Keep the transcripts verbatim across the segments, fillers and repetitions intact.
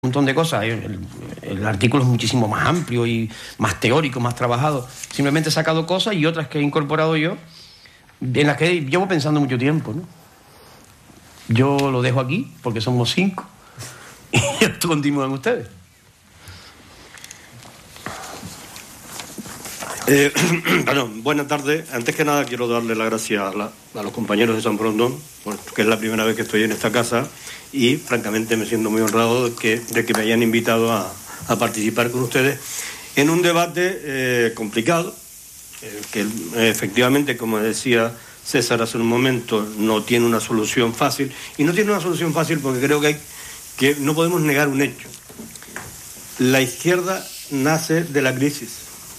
montón de cosas. El, el artículo es muchísimo más amplio y más teórico, más trabajado. Simplemente he sacado cosas y otras que he incorporado yo, en las que llevo pensando mucho tiempo, ¿no? Yo lo dejo aquí porque somos cinco y esto continúan ustedes. Eh, bueno, buenas tardes. Antes que nada quiero darle las gracias a, la, a los compañeros de San Brondón, porque es la primera vez que estoy en esta casa y francamente me siento muy honrado de que, de que me hayan invitado a, a participar con ustedes en un debate eh, complicado, eh, que eh, efectivamente, como decía César hace un momento, no tiene una solución fácil, y no tiene una solución fácil porque creo que, hay, que no podemos negar un hecho. La izquierda nace de la crisis.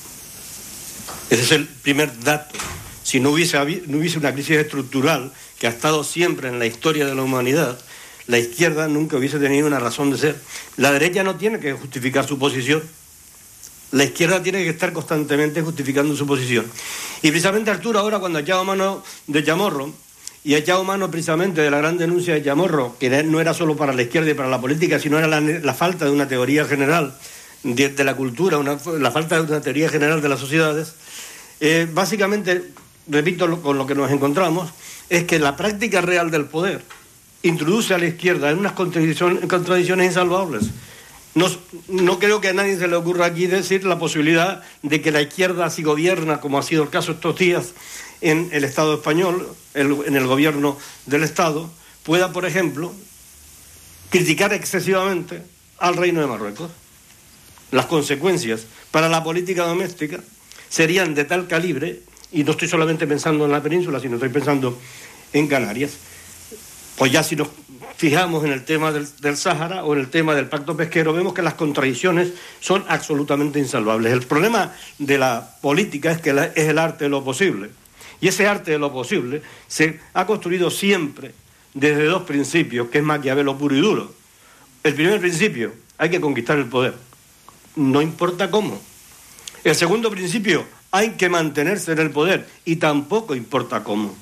Ese es el primer dato. Si no hubiese, no hubiese una crisis estructural que ha estado siempre en la historia de la humanidad, la izquierda nunca hubiese tenido una razón de ser. La derecha no tiene que justificar su posición. La izquierda tiene que estar constantemente justificando su posición. Y precisamente Arturo ahora, cuando ha echado mano de Chamorro, y ha echado mano precisamente de la gran denuncia de Chamorro, que no era solo para la izquierda y para la política, sino era la, la falta de una teoría general de, de la cultura, una, la falta de una teoría general de las sociedades, eh, básicamente, repito, lo, con lo que nos encontramos, es que la práctica real del poder introduce a la izquierda en unas contradicciones, contradicciones insalvables. No, no creo que a nadie se le ocurra aquí decir la posibilidad de que la izquierda, si gobierna, como ha sido el caso estos días en el Estado español, el, en el gobierno del Estado, pueda, por ejemplo, criticar excesivamente al Reino de Marruecos. Las consecuencias para la política doméstica serían de tal calibre, y no estoy solamente pensando en la península, sino estoy pensando en Canarias. Pues ya si nos fijamos en el tema del, del Sáhara o en el tema del pacto pesquero, vemos que las contradicciones son absolutamente insalvables. El problema de la política es que la, es el arte de lo posible. Y ese arte de lo posible se ha construido siempre desde dos principios, que es Maquiavelo puro y duro. El primer principio, hay que conquistar el poder, no importa cómo. El segundo principio, hay que mantenerse en el poder, y tampoco importa cómo.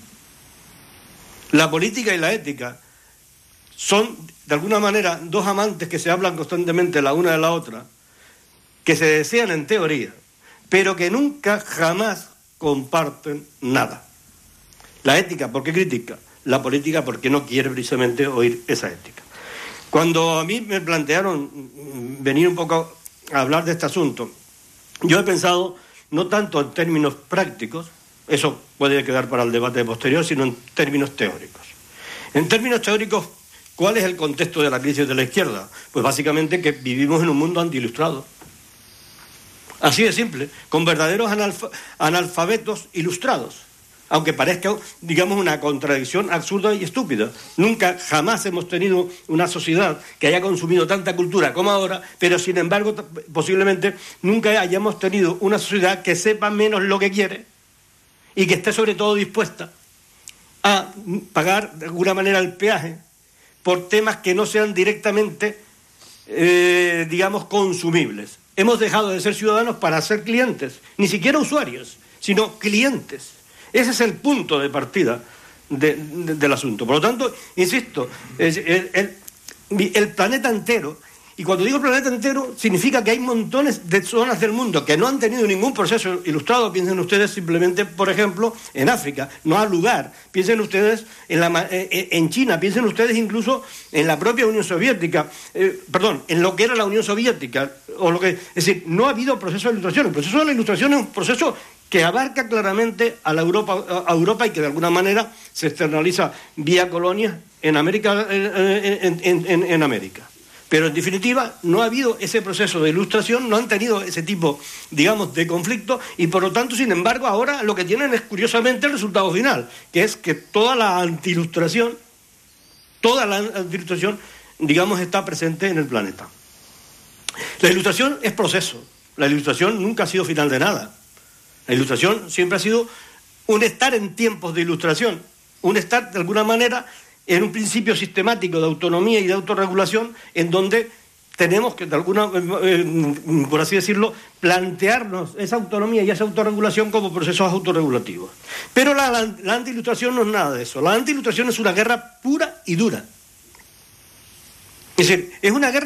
La política y la ética son, de alguna manera, dos amantes que se hablan constantemente la una de la otra, que se desean en teoría, pero que nunca, jamás comparten nada. La ética porque critica, la política porque no quiere precisamente oír esa ética. Cuando a mí me plantearon venir un poco a hablar de este asunto, yo he pensado no tanto en términos prácticos, eso puede quedar para el debate posterior, sino en términos teóricos. En términos teóricos, ¿cuál es el contexto de la crisis de la izquierda? Pues básicamente que vivimos en un mundo antiilustrado. Así de simple, con verdaderos analf- analfabetos ilustrados. Aunque parezca, digamos, una contradicción absurda y estúpida. Nunca, jamás hemos tenido una sociedad que haya consumido tanta cultura como ahora, pero sin embargo, posiblemente nunca hayamos tenido una sociedad que sepa menos lo que quiere y que esté sobre todo dispuesta a pagar de alguna manera el peaje por temas que no sean directamente, eh, digamos, consumibles. Hemos dejado de ser ciudadanos para ser clientes, ni siquiera usuarios, sino clientes. Ese es el punto de partida de, de, del asunto. Por lo tanto, insisto, el, el, el planeta entero, y cuando digo planeta entero, significa que hay montones de zonas del mundo que no han tenido ningún proceso ilustrado. Piensen ustedes simplemente, por ejemplo, en África, no ha lugar. Piensen ustedes en, la, en China, piensen ustedes incluso en la propia Unión Soviética, eh, perdón, en lo que era la Unión Soviética. O lo que, es decir, no ha habido proceso de ilustración. El proceso de la ilustración es un proceso que abarca claramente a la Europa, a Europa y que de alguna manera se externaliza vía colonias en América, en, en, en, en América. Pero en definitiva no ha habido ese proceso de ilustración, no han tenido ese tipo, digamos, de conflicto, y por lo tanto, sin embargo, ahora lo que tienen es curiosamente el resultado final, que es que toda la antiilustración, toda la antiilustración, digamos, está presente en el planeta. La ilustración es proceso, la ilustración nunca ha sido final de nada. La ilustración siempre ha sido un estar en tiempos de ilustración, un estar de alguna manera en un principio sistemático de autonomía y de autorregulación, en donde tenemos que, de alguna, eh, por así decirlo, plantearnos esa autonomía y esa autorregulación como procesos autorregulativos. Pero la, la, la antiilustración no es nada de eso. La antiilustración es una guerra pura y dura. Es decir, es una guerra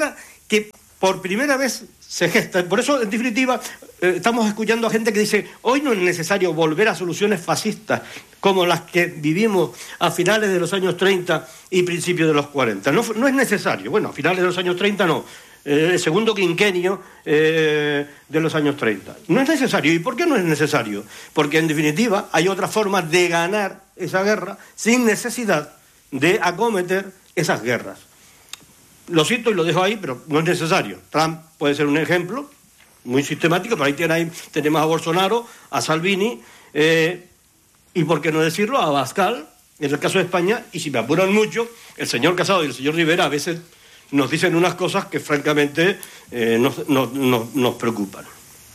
que por primera vez se gesta. Por eso, en definitiva, eh, estamos escuchando a gente que dice, hoy no es necesario volver a soluciones fascistas como las que vivimos a finales de los años treinta y principios de los cuarenta. No, no es necesario. Bueno, a finales de los años treinta no. Eh, el segundo quinquenio eh, de los años treinta. No es necesario. ¿Y por qué no es necesario? Porque, en definitiva, hay otra forma de ganar esa guerra sin necesidad de acometer esas guerras. Lo cito y lo dejo ahí, pero no es necesario. Trump puede ser un ejemplo muy sistemático, pero ahí, tiene, ahí tenemos a Bolsonaro, a Salvini, eh, y por qué no decirlo, a Abascal, en el caso de España, y si me apuran mucho, el señor Casado y el señor Rivera a veces nos dicen unas cosas que francamente eh, nos, nos, nos, nos preocupan.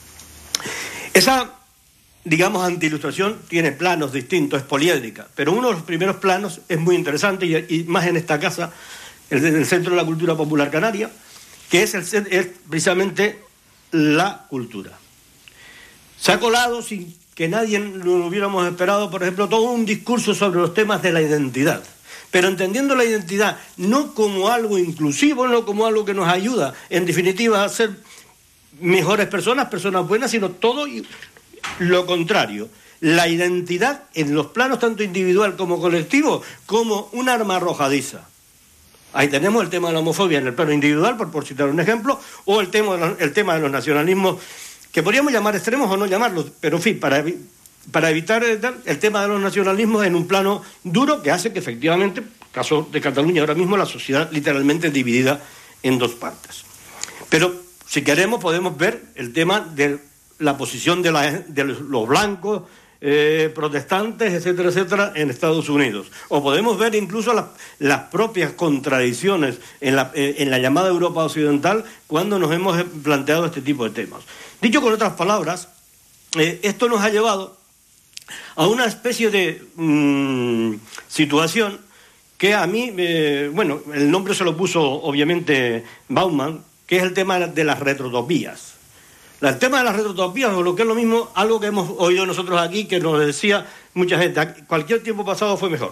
Esa, digamos, antiilustración tiene planos distintos, es poliédrica, pero uno de los primeros planos es muy interesante, y, y más en esta casa, el, el Centro de la Cultura Popular Canaria, que es, el, es precisamente la cultura. Se ha colado sin que nadie lo hubiéramos esperado, por ejemplo, todo un discurso sobre los temas de la identidad, pero entendiendo la identidad no como algo inclusivo, no como algo que nos ayuda, en definitiva, a ser mejores personas, personas buenas, sino todo lo contrario. La identidad en los planos tanto individual como colectivo, como un arma arrojadiza. Ahí tenemos el tema de la homofobia en el plano individual, por, por citar un ejemplo, o el tema, de los, el tema de los nacionalismos, que podríamos llamar extremos o no llamarlos, pero en fin, para, para evitar el, el tema de los nacionalismos en un plano duro que hace que efectivamente, caso de Cataluña ahora mismo, la sociedad literalmente dividida en dos partes. Pero si queremos podemos ver el tema de la posición de, la, de los blancos, Eh, protestantes, etcétera, etcétera, en Estados Unidos. O podemos ver incluso la, las propias contradicciones en la, eh, en la llamada Europa Occidental cuando nos hemos planteado este tipo de temas. Dicho con otras palabras, eh, esto nos ha llevado a una especie de mmm, situación que a mí, eh, bueno, el nombre se lo puso obviamente Bauman, que es el tema de las retrotopías. El tema de las retrotopías, o lo que es lo mismo, algo que hemos oído nosotros aquí, que nos decía mucha gente, cualquier tiempo pasado fue mejor.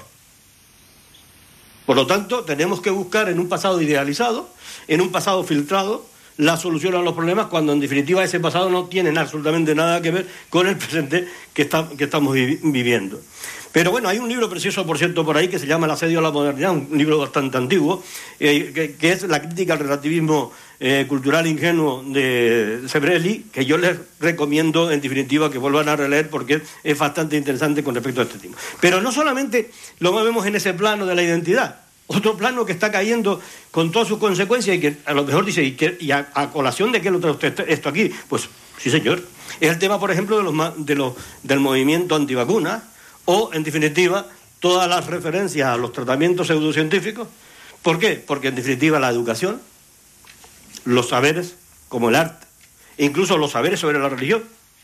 Por lo tanto, tenemos que buscar en un pasado idealizado, en un pasado filtrado, la solución a los problemas, cuando en definitiva ese pasado no tiene absolutamente nada que ver con el presente que, está, que estamos vi- viviendo. Pero bueno, hay un libro precioso, por cierto, por ahí, que se llama El asedio a la modernidad, un libro bastante antiguo, eh, que, que es la crítica al relativismo eh, cultural ingenuo de Sebrelli, que yo les recomiendo, en definitiva, que vuelvan a releer, porque es bastante interesante con respecto a este tema. Pero no solamente lo vemos en ese plano de la identidad, otro plano que está cayendo con todas sus consecuencias y que a lo mejor dice, ¿y, que, y a, a colación de qué lo trae usted esto aquí? Pues sí, señor. Es el tema, por ejemplo, de los, de los, del movimiento antivacunas, o, en definitiva, todas las referencias a los tratamientos pseudocientíficos. ¿Por qué? Porque, en definitiva, la educación, los saberes, como el arte, e incluso los saberes sobre la religión,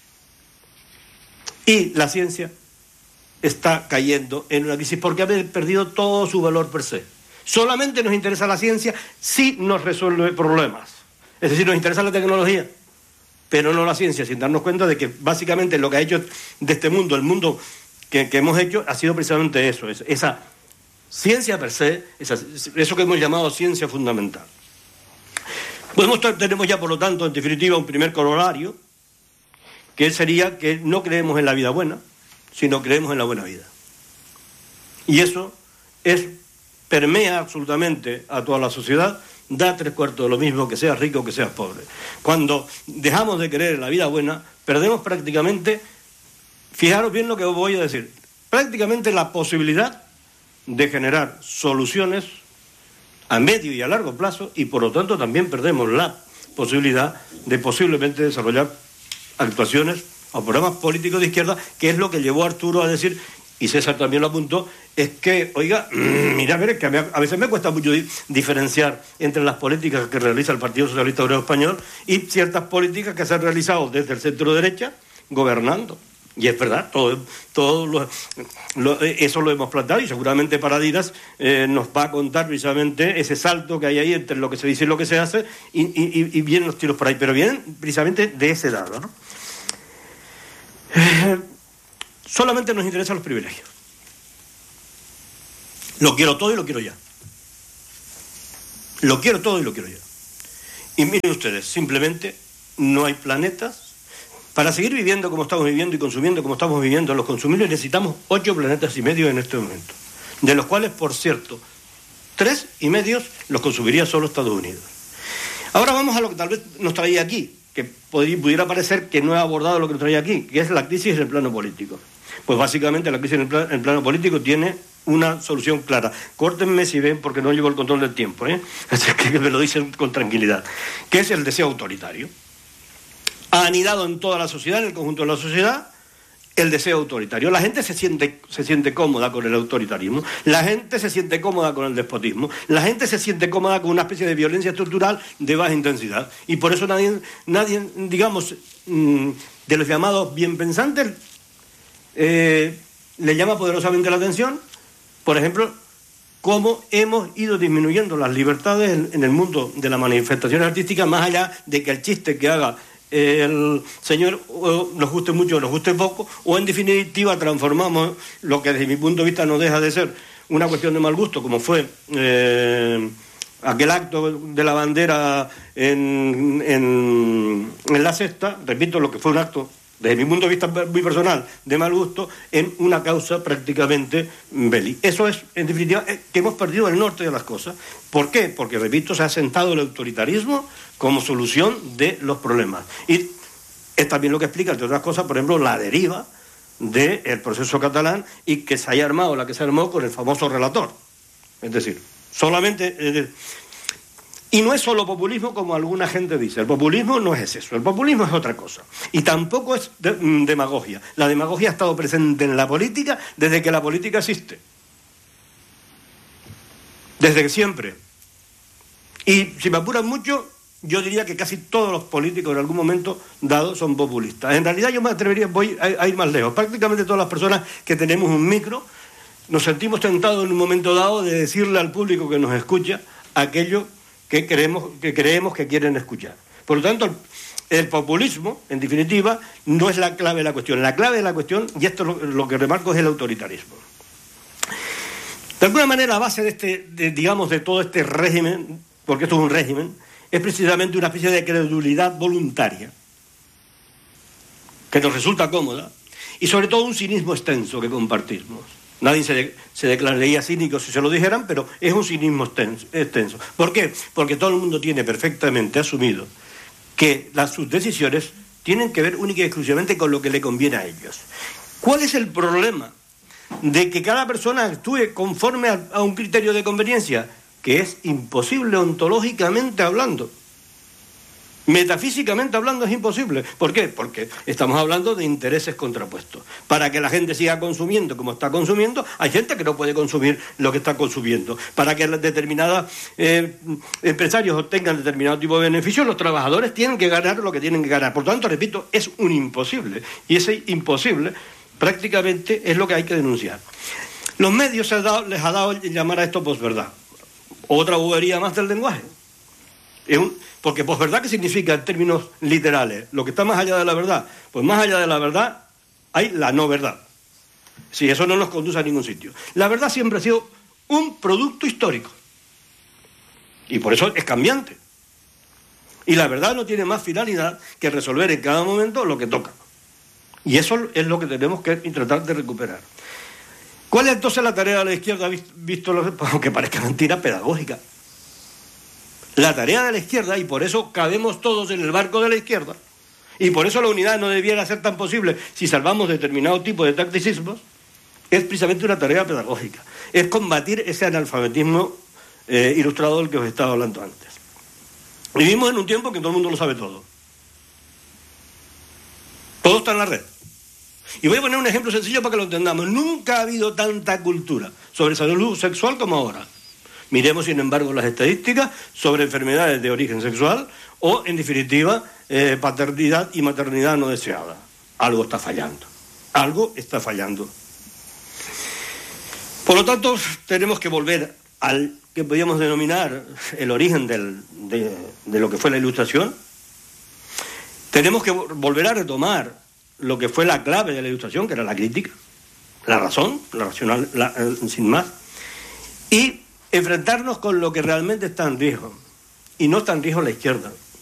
y la ciencia está cayendo en una crisis porque ha perdido todo su valor per se. Solamente nos interesa la ciencia si nos resuelve problemas. Es decir, nos interesa la tecnología, pero no la ciencia, sin darnos cuenta de que básicamente lo que ha hecho de este mundo, el mundo que, que hemos hecho, ha sido precisamente eso, es, esa ciencia per se, esa, eso que hemos llamado ciencia fundamental. Podemos, tenemos ya, por lo tanto, en definitiva, un primer corolario, que sería que no creemos en la vida buena, sino creemos en la buena vida. Y eso es, permea absolutamente a toda la sociedad, da tres cuartos de lo mismo que seas rico o que seas pobre. Cuando dejamos de creer en la vida buena, perdemos prácticamente, fijaros bien lo que os voy a decir, prácticamente la posibilidad de generar soluciones a medio y a largo plazo, y por lo tanto también perdemos la posibilidad de posiblemente desarrollar actuaciones o programas políticos de izquierda, que es lo que llevó a Arturo a decir, y César también lo apuntó, es que, oiga, mira, mira, que a, mí, a veces me cuesta mucho di- diferenciar entre las políticas que realiza el Partido Socialista Obrero Español y ciertas políticas que se han realizado desde el centro derecha, gobernando. Y es verdad, todo, todo lo, lo, eso lo hemos planteado, y seguramente Paradiras eh, nos va a contar precisamente ese salto que hay ahí entre lo que se dice y lo que se hace, y, y, y vienen los tiros por ahí, pero vienen precisamente de ese lado, ¿no? Eh, solamente nos interesan los privilegios. Lo quiero todo y lo quiero ya. Lo quiero todo y lo quiero ya. Y miren ustedes, simplemente no hay planetas. Para seguir viviendo como estamos viviendo y consumiendo como estamos viviendo, los consumidores necesitamos ocho planetas y medio en este momento, de los cuales, por cierto, tres y medios los consumiría solo Estados Unidos. Ahora vamos a lo que tal vez nos traía aquí, que podría, pudiera parecer que no he abordado lo que nos traía aquí, que es la crisis en el plano político. Pues básicamente la crisis en el, plan, en el plano político tiene una solución clara. Córtenme si ven, porque no llevo el control del tiempo, ¿eh? Así que me lo dicen con tranquilidad. Que es el deseo autoritario. Ha anidado en toda la sociedad, en el conjunto de la sociedad, el deseo autoritario. La gente se siente, se siente cómoda con el autoritarismo, la gente se siente cómoda con el despotismo, la gente se siente cómoda con una especie de violencia estructural de baja intensidad. Y por eso nadie, nadie digamos, de los llamados bienpensantes, eh, le llama poderosamente la atención, por ejemplo, cómo hemos ido disminuyendo las libertades en, en el mundo de la manifestación artística, más allá de que el chiste que haga el señor nos guste mucho o nos guste poco, o en definitiva transformamos lo que desde mi punto de vista no deja de ser una cuestión de mal gusto, como fue eh, aquel acto de la bandera en, en, en la Sexta, repito, lo que fue un acto desde mi punto de vista muy personal de mal gusto, en una causa prácticamente bélica. Eso es, en definitiva, que hemos perdido el norte de las cosas. ¿Por qué? Porque, repito, se ha sentado el autoritarismo como solución de los problemas. Y es también lo que explica, entre otras cosas, por ejemplo, la deriva del proceso catalán y que se haya armado la que se armó con el famoso relator. Es decir, solamente... Eh, y no es solo populismo, como alguna gente dice. El populismo no es eso. El populismo es otra cosa. Y tampoco es de, mm, demagogia. La demagogia ha estado presente en la política desde que la política existe. Desde siempre. Y si me apuran mucho, yo diría que casi todos los políticos en algún momento dado son populistas. En realidad yo me atrevería, voy a, a ir más lejos. Prácticamente todas las personas que tenemos un micro nos sentimos tentados en un momento dado de decirle al público que nos escucha aquello que creemos, que creemos que quieren escuchar. Por lo tanto, el, el populismo, en definitiva, no es la clave de la cuestión. La clave de la cuestión, y esto lo, lo que remarco, es el autoritarismo. De alguna manera, la base de este, de, digamos, de todo este régimen, porque esto es un régimen, es precisamente una especie de credulidad voluntaria, que nos resulta cómoda, y sobre todo un cinismo extenso que compartimos. Nadie se, de, se declararía cínico si se lo dijeran, pero es un cinismo extenso, extenso. ¿Por qué? Porque todo el mundo tiene perfectamente asumido que las, sus decisiones tienen que ver única y exclusivamente con lo que le conviene a ellos. ¿Cuál es el problema de que cada persona actúe conforme a, a un criterio de conveniencia? Que es imposible ontológicamente hablando. Metafísicamente hablando es imposible. ¿Por qué? Porque estamos hablando de intereses contrapuestos. Para que la gente siga consumiendo como está consumiendo, hay gente que no puede consumir lo que está consumiendo. Para que determinados eh, empresarios obtengan determinado tipo de beneficios, los trabajadores tienen que ganar lo que tienen que ganar. Por tanto, repito, es un imposible. Y ese imposible prácticamente es lo que hay que denunciar. Los medios se ha dado, les ha dado llamar a esto posverdad. Otra bobería más del lenguaje. Es un, porque posverdad, ¿qué significa en términos literales? Lo que está más allá de la verdad. Pues más allá de la verdad hay la no verdad. Si eso no nos conduce a ningún sitio. La verdad siempre ha sido un producto histórico. Y por eso es cambiante. Y la verdad no tiene más finalidad que resolver en cada momento lo que toca. Y eso es lo que tenemos que tratar de recuperar. ¿Cuál es entonces la tarea de la izquierda, visto lo, aunque parezca mentira, pedagógica? La tarea de la izquierda, y por eso cabemos todos en el barco de la izquierda, y por eso la unidad no debiera ser tan posible si salvamos determinado tipo de tacticismos, es precisamente una tarea pedagógica. Es combatir ese analfabetismo eh, ilustrado del que os estaba hablando antes. Vivimos en un tiempo que todo el mundo lo sabe todo. Todo está en la red. Y voy a poner un ejemplo sencillo para que lo entendamos. Nunca ha habido tanta cultura sobre salud sexual como ahora. Miremos, sin embargo, las estadísticas sobre enfermedades de origen sexual o, en definitiva, eh, paternidad y maternidad no deseada. Algo está fallando. Algo está fallando. Por lo tanto, tenemos que volver al que podríamos denominar el origen del, de, de lo que fue la Ilustración. Tenemos que volver a retomar lo que fue la clave de la Ilustración, que era la crítica, la razón, la racional, la, eh, sin más, y enfrentarnos con lo que realmente está en riesgo. Y no está en riesgo la izquierda.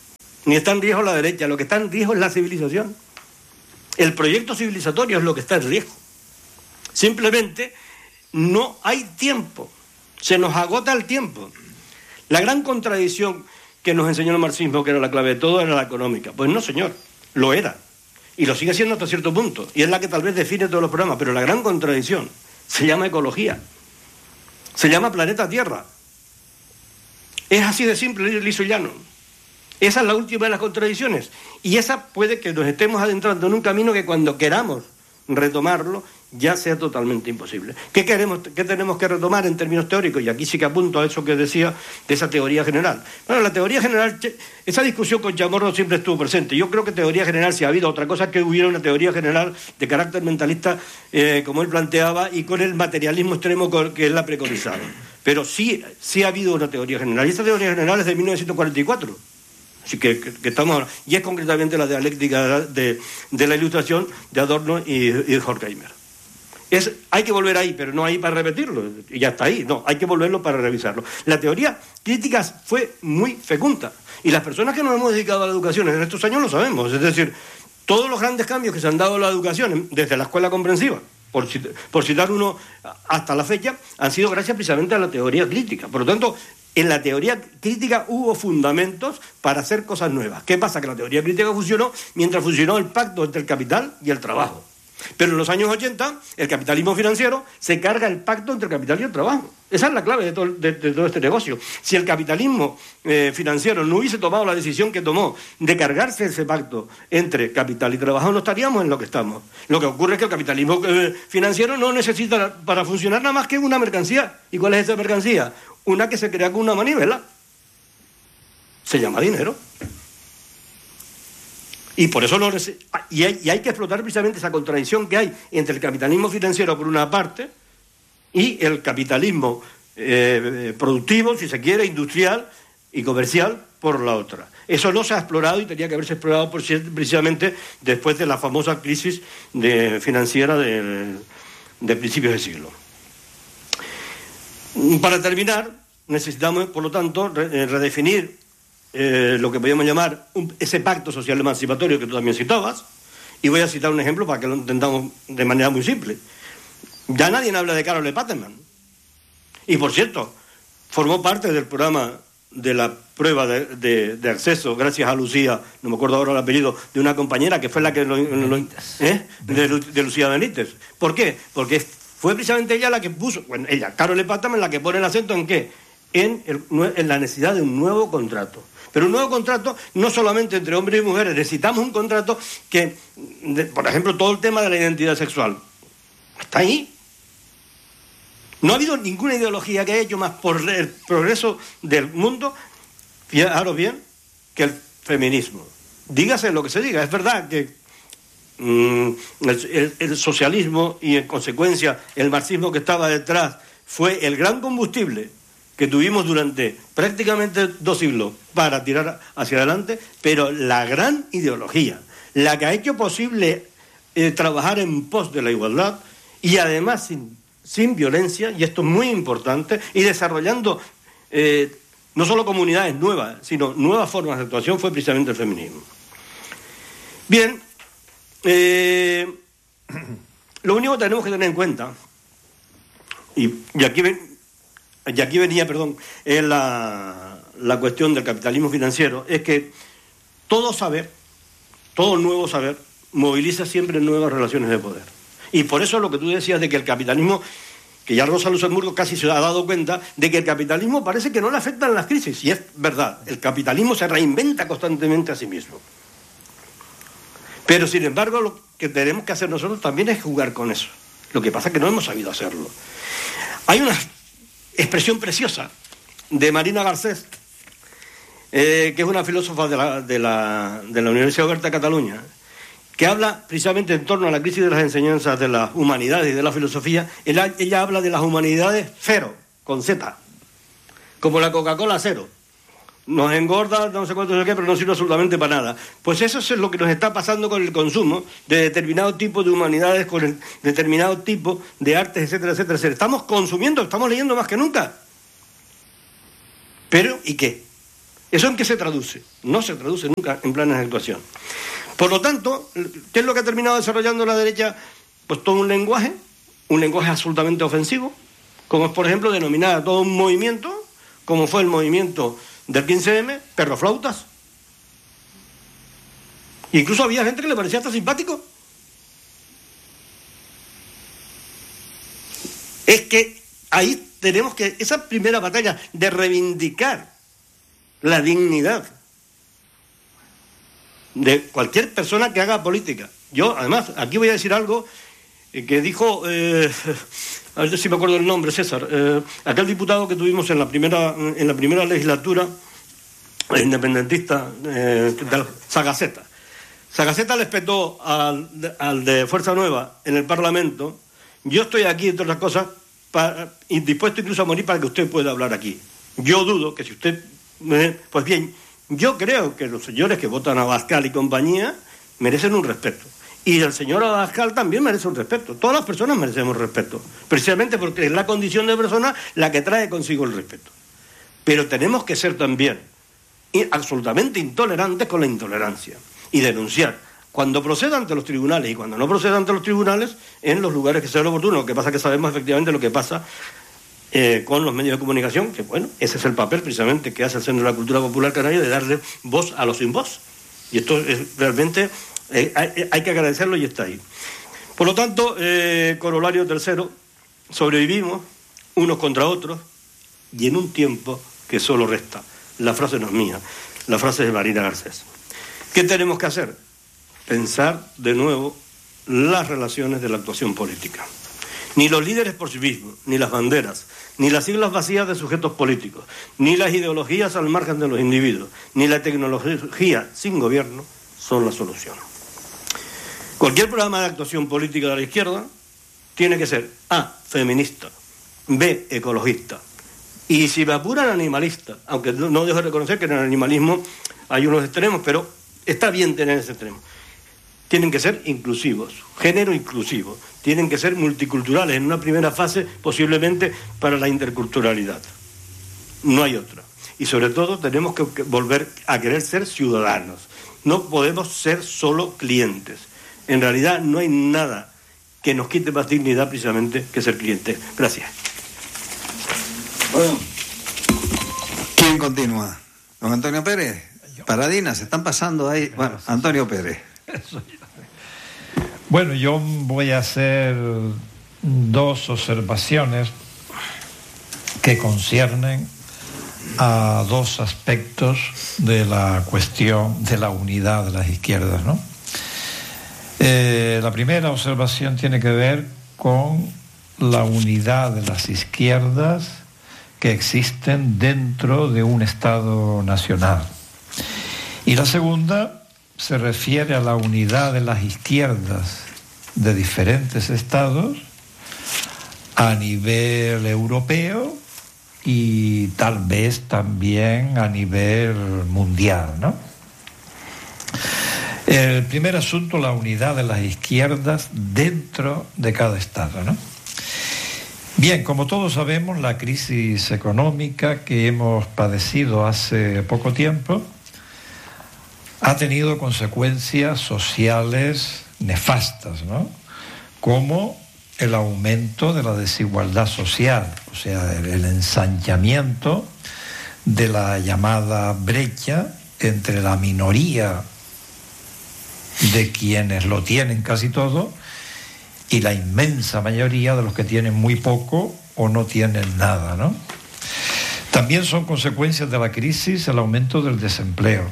ni está en riesgo la derecha, lo que está en riesgo es la civilización. El proyecto civilizatorio es lo que está en riesgo. Simplemente no hay tiempo, se nos agota el tiempo. La gran contradicción que nos enseñó el marxismo, que era la clave de todo, era la económica. Pues no, señor, lo era. Y lo sigue siendo hasta cierto punto. Y es la que tal vez define todos los programas. Pero la gran contradicción se llama ecología. Se llama planeta Tierra. Es así de simple, liso y llano. Esa es la última de las contradicciones. Y esa puede que nos estemos adentrando en un camino que cuando queramos retomarlo ya sea totalmente imposible. ¿Qué queremos, qué tenemos que retomar en términos teóricos? Y aquí sí que apunto a eso que decía de esa teoría general. Bueno, la teoría general, esa discusión con Chamorro siempre estuvo presente. Yo creo que teoría general, si ha habido otra cosa, que hubiera una teoría general de carácter mentalista, eh, como él planteaba, y con el materialismo extremo que él la preconizaba. Pero sí, sí ha habido una teoría general. Y esa teoría general es de mil novecientos cuarenta y cuatro. Así que, que, que estamos, y es concretamente la dialéctica de, de la Ilustración de Adorno y, y de Horkheimer. Es, hay que volver ahí, pero no ahí para repetirlo, y ya está ahí, no, hay que volverlo para revisarlo. La teoría crítica fue muy fecunda, y las personas que nos hemos dedicado a la educación en estos años lo sabemos, es decir, todos los grandes cambios que se han dado en la educación, desde la escuela comprensiva, por, por citar uno hasta la fecha, han sido gracias precisamente a la teoría crítica. Por lo tanto, en la teoría crítica hubo fundamentos para hacer cosas nuevas. ¿Qué pasa? Que la teoría crítica funcionó mientras funcionó el pacto entre el capital y el trabajo. Pero en los años ochenta, el capitalismo financiero se carga el pacto entre el capital y el trabajo. Esa es la clave de todo, de, de todo este negocio. Si el capitalismo eh, financiero no hubiese tomado la decisión que tomó de cargarse ese pacto entre capital y trabajo, no estaríamos en lo que estamos. Lo que ocurre es que el capitalismo eh, financiero no necesita para funcionar nada más que una mercancía. ¿Y cuál es esa mercancía? Una que se crea con una manivela. Se llama dinero. Y por eso lo, y hay, y hay que explotar precisamente esa contradicción que hay entre el capitalismo financiero por una parte y el capitalismo eh, productivo, si se quiere, industrial y comercial por la otra. Eso no se ha explorado y tenía que haberse explorado por, precisamente después de la famosa crisis de, financiera de, de principios de siglo. Para terminar, necesitamos, por lo tanto, re, redefinir Eh, lo que podríamos llamar un, ese pacto social emancipatorio que tú también citabas, y voy a citar un ejemplo para que lo entendamos de manera muy simple. Ya nadie habla de Karol Paterman, y por cierto, formó parte del programa de la prueba de, de, de acceso, gracias a Lucía, no me acuerdo ahora el apellido, de una compañera que fue la que lo, lo, ¿eh? de, de Lucía Benítez. ¿Por qué? Porque fue precisamente ella la que puso, bueno, ella, Karol Paterman, la que pone el acento en qué, en, el, en la necesidad de un nuevo contrato. Pero un nuevo contrato no solamente entre hombres y mujeres, necesitamos un contrato que, de, por ejemplo, todo el tema de la identidad sexual, está ahí. No ha habido ninguna ideología que haya hecho más por el progreso del mundo, fijaros bien, que el feminismo. Dígase lo que se diga, es verdad que mmm, el, el, el socialismo y en consecuencia el marxismo que estaba detrás fue el gran combustible que tuvimos durante prácticamente dos siglos para tirar hacia adelante, pero la gran ideología, la que ha hecho posible eh, trabajar en pos de la igualdad y además sin, sin violencia, y esto es muy importante, y desarrollando eh, no solo comunidades nuevas, sino nuevas formas de actuación, fue precisamente el feminismo. Bien, eh, lo único que tenemos que tener en cuenta, y, y aquí ven, Y aquí venía, perdón, es la, la cuestión del capitalismo financiero, es que todo saber, todo nuevo saber, moviliza siempre nuevas relaciones de poder. Y por eso lo que tú decías de que el capitalismo, que ya Rosa Luxemburgo casi se ha dado cuenta, de que el capitalismo parece que no le afectan las crisis, y es verdad, el capitalismo se reinventa constantemente a sí mismo. Pero sin embargo, lo que tenemos que hacer nosotros también es jugar con eso. Lo que pasa es que no hemos sabido hacerlo. Hay una expresión preciosa de Marina Garcés, eh, que es una filósofa de la, de, la, de la Universidad Oberta de Cataluña, que habla precisamente en torno a la crisis de las enseñanzas de las humanidades y de la filosofía. Ella, ella habla de las humanidades cero, con Z, como la Coca-Cola cero. Nos engorda, no sé cuánto, no sé qué, pero no sirve absolutamente para nada. Pues eso es lo que nos está pasando con el consumo de determinado tipo de humanidades, con el determinado tipo de artes, etcétera, etcétera, etcétera. Estamos consumiendo, estamos leyendo más que nunca. Pero, ¿y qué? ¿Eso en qué se traduce? No se traduce nunca en planes de actuación. Por lo tanto, ¿qué es lo que ha terminado desarrollando la derecha? Pues todo un lenguaje, un lenguaje absolutamente ofensivo, como es, por ejemplo, denominar a todo un movimiento, como fue el movimiento del quince eme, perroflautas. Incluso había gente que le parecía hasta simpático. Es que ahí tenemos que, esa primera batalla de reivindicar la dignidad de cualquier persona que haga política. Yo, además, aquí voy a decir algo que dijo, eh, a ver si me acuerdo el nombre, César, eh, aquel diputado que tuvimos en la primera, en la primera legislatura, el independentista, eh, Sagaceta. Sagaceta le espetó al, al de Fuerza Nueva en el Parlamento: yo estoy aquí, entre otras cosas, para, y dispuesto incluso a morir para que usted pueda hablar aquí. Yo dudo que si usted... Eh, pues bien, yo creo que los señores que votan a Abascal y compañía merecen un respeto. Y el señor Abascal también merece un respeto. Todas las personas merecemos respeto, precisamente porque es la condición de persona la que trae consigo el respeto. Pero tenemos que ser también absolutamente intolerantes con la intolerancia y denunciar cuando proceda ante los tribunales y cuando no proceda ante los tribunales en los lugares que sean oportunos. Lo que pasa es que sabemos efectivamente lo que pasa eh, con los medios de comunicación, que bueno, ese es el papel precisamente que hace el Centro de la Cultura Popular Canaria, de darle voz a los sin voz. Y esto es realmente... Eh, hay, hay que agradecerlo y está ahí. Por lo tanto, eh, corolario tercero, sobrevivimos unos contra otros y en un tiempo que solo resta. La frase no es mía, la frase es de Marina Garcés. ¿Qué tenemos que hacer? Pensar de nuevo las relaciones de la actuación política. Ni los líderes por sí mismos, ni las banderas, ni las siglas vacías de sujetos políticos, ni las ideologías al margen de los individuos, ni la tecnología sin gobierno son la solución. Cualquier programa de actuación política de la izquierda tiene que ser A, feminista, B, ecologista, y si me apuran, animalista, aunque no dejo de reconocer que en el animalismo hay unos extremos, pero está bien tener ese extremo. Tienen que ser inclusivos, género inclusivo, tienen que ser multiculturales, en una primera fase posiblemente para la interculturalidad. No hay otra. Y sobre todo tenemos que volver a querer ser ciudadanos. No podemos ser solo clientes. En realidad no hay nada que nos quite más dignidad precisamente que ser clientes. Gracias. Bueno, ¿quién continúa? ¿Don Antonio Pérez? Paradina, se están pasando ahí. Bueno, Antonio Pérez. Bueno, yo voy a hacer dos observaciones que conciernen a dos aspectos de la cuestión de la unidad de las izquierdas, ¿no? Eh, la primera observación tiene que ver con la unidad de las izquierdas que existen dentro de un Estado nacional. Y la segunda se refiere a la unidad de las izquierdas de diferentes estados a nivel europeo y tal vez también a nivel mundial, ¿no? El primer asunto, la unidad de las izquierdas dentro de cada estado, ¿no? Bien, como todos sabemos, la crisis económica que hemos padecido hace poco tiempo ha tenido consecuencias sociales nefastas, ¿no? Como el aumento de la desigualdad social, o sea, el ensanchamiento de la llamada brecha entre la minoría de quienes lo tienen casi todo y la inmensa mayoría de los que tienen muy poco o no tienen nada, ¿no? También son consecuencias de la crisis el aumento del desempleo,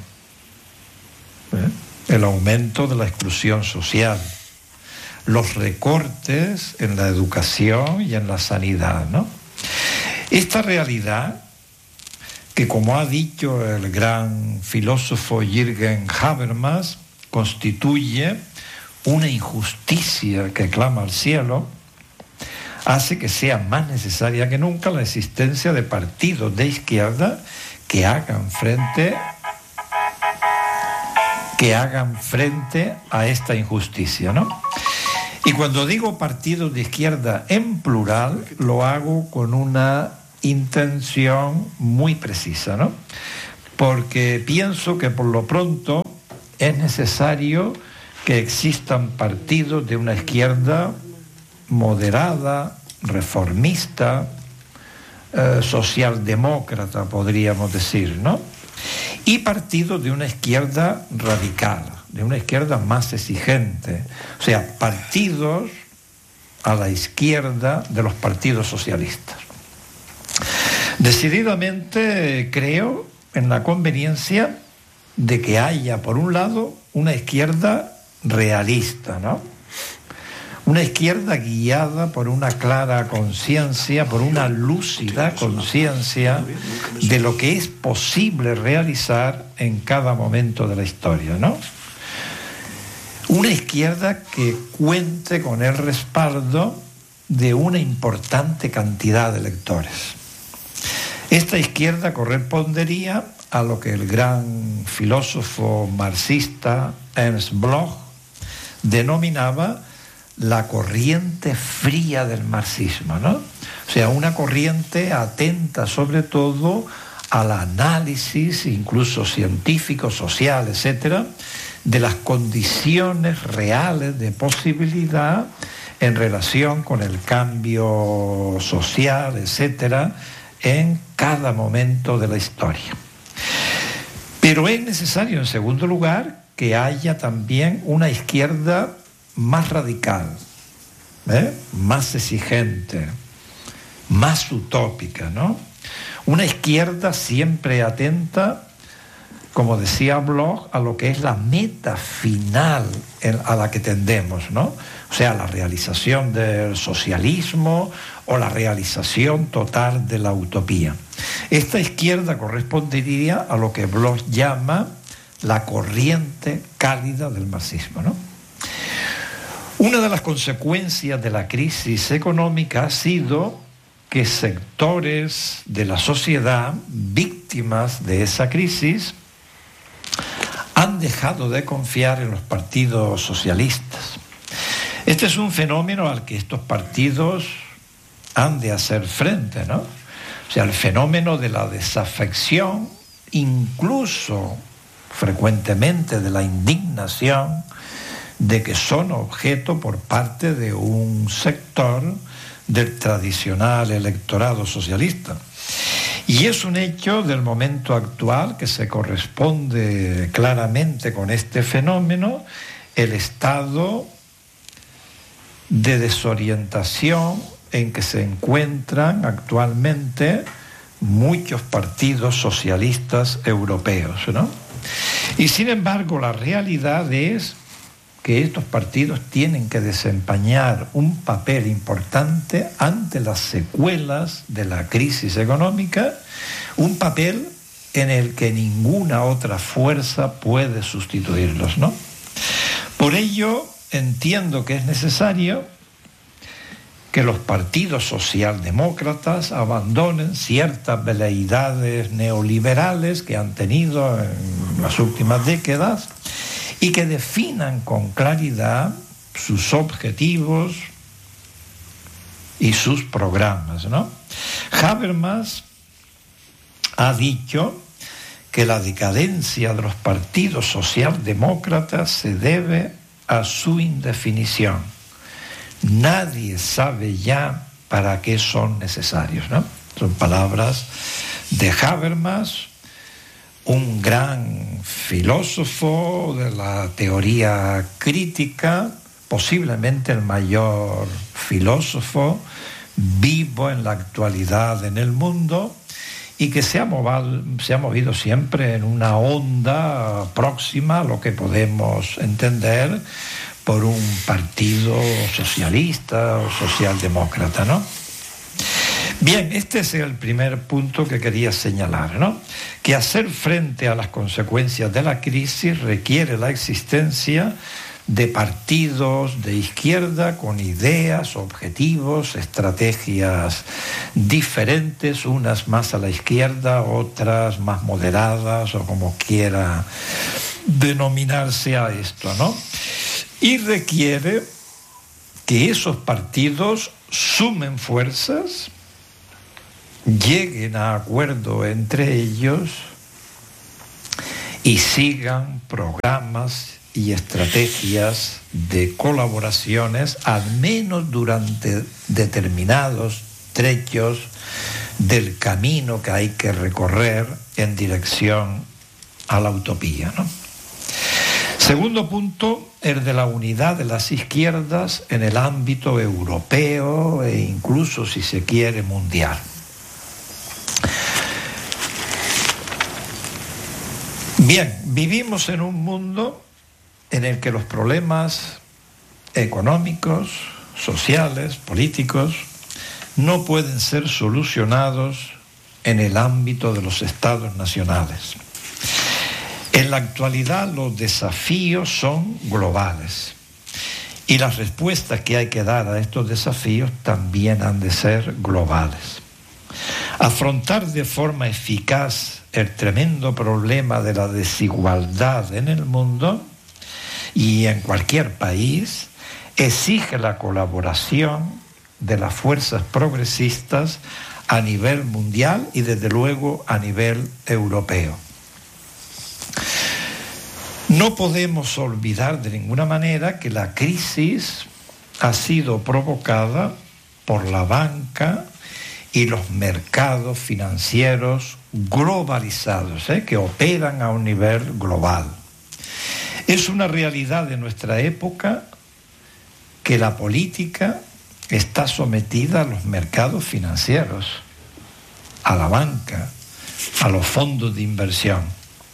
¿eh? el aumento de la exclusión social, los recortes en la educación y en la sanidad, ¿no? Esta realidad, que como ha dicho el gran filósofo Jürgen Habermas, constituye una injusticia que clama al cielo, hace que sea más necesaria que nunca la existencia de partidos de izquierda que hagan frente que hagan frente a esta injusticia, ¿no? Y cuando digo partidos de izquierda en plural, lo hago con una intención muy precisa, ¿no? porque pienso que por lo pronto es necesario que existan partidos de una izquierda moderada, reformista, eh, socialdemócrata, podríamos decir, ¿no? Y partidos de una izquierda radical, de una izquierda más exigente, o sea, partidos a la izquierda de los partidos socialistas. Decididamente creo en la conveniencia de que haya, por un lado, una izquierda realista, ¿no? Una izquierda guiada por una clara conciencia, por una lúcida conciencia de lo que es posible realizar en cada momento de la historia, ¿no? Una izquierda que cuente con el respaldo de una importante cantidad de electores. Esta izquierda correspondería a lo que el gran filósofo marxista Ernst Bloch denominaba la corriente fría del marxismo, ¿no? O sea, una corriente atenta sobre todo al análisis, incluso científico, social, etcétera, de las condiciones reales de posibilidad en relación con el cambio social, etcétera, en cada momento de la historia. Pero es necesario, en segundo lugar, que haya también una izquierda más radical, ¿eh? más exigente, más utópica, ¿no? Una izquierda siempre atenta, como decía Bloch, a lo que es la meta final a la que tendemos, ¿no? O sea, la realización del socialismo o la realización total de la utopía. Esta izquierda correspondería a lo que Bloch llama la corriente cálida del marxismo, ¿no? Una de las consecuencias de la crisis económica ha sido que sectores de la sociedad víctimas de esa crisis han dejado de confiar en los partidos socialistas. Este es un fenómeno al que estos partidos han de hacer frente, ¿no? O sea, el fenómeno de la desafección, incluso frecuentemente de la indignación, de que son objeto por parte de un sector del tradicional electorado socialista. Y es un hecho del momento actual que se corresponde claramente con este fenómeno, el estado de desorientación en que se encuentran actualmente muchos partidos socialistas europeos, ¿no? Y sin embargo, la realidad es que estos partidos tienen que desempeñar un papel importante ante las secuelas de la crisis económica, un papel en el que ninguna otra fuerza puede sustituirlos, ¿no? Por ello, entiendo que es necesario que los partidos socialdemócratas abandonen ciertas veleidades neoliberales que han tenido en las últimas décadas y que definan con claridad sus objetivos y sus programas, ¿no? Habermas ha dicho que la decadencia de los partidos socialdemócratas se debe a su indefinición. Nadie sabe ya para qué son necesarios, ¿no? Son palabras de Habermas, un gran filósofo de la teoría crítica, posiblemente el mayor filósofo vivo en la actualidad en el mundo y que se ha movido, se ha movido siempre en una onda próxima a lo que podemos entender por un partido socialista o socialdemócrata, ¿no? Bien, este es el primer punto que quería señalar, ¿no? Que hacer frente a las consecuencias de la crisis requiere la existencia de partidos de izquierda con ideas, objetivos, estrategias diferentes, unas más a la izquierda, otras más moderadas o como quiera denominarse a esto, ¿no? Y requiere que esos partidos sumen fuerzas, lleguen a acuerdo entre ellos y sigan programas y estrategias de colaboraciones, al menos durante determinados trechos del camino que hay que recorrer en dirección a la utopía, ¿no? Segundo punto, el de la unidad de las izquierdas en el ámbito europeo e incluso, si se quiere, mundial. Bien, vivimos en un mundo en el que los problemas económicos, sociales, políticos, no pueden ser solucionados en el ámbito de los estados nacionales. En la actualidad los desafíos son globales y las respuestas que hay que dar a estos desafíos también han de ser globales. Afrontar de forma eficaz el tremendo problema de la desigualdad en el mundo y en cualquier país exige la colaboración de las fuerzas progresistas a nivel mundial y desde luego a nivel europeo. No podemos olvidar de ninguna manera que la crisis ha sido provocada por la banca y los mercados financieros globalizados, ¿eh? que operan a un nivel global. Es una realidad de nuestra época que la política está sometida a los mercados financieros, a la banca, a los fondos de inversión.